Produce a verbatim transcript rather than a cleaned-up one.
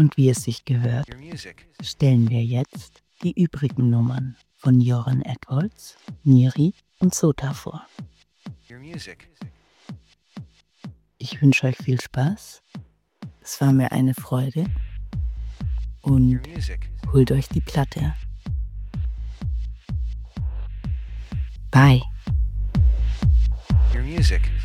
Und wie es sich gehört, Your music. stellen wir jetzt die übrigen Nummern von Joren Edwards, Niri und Sota vor. Your music. Ich wünsche euch viel Spaß. Es war mir eine Freude. Your Und music. holt euch die Platte. Bye. Your music.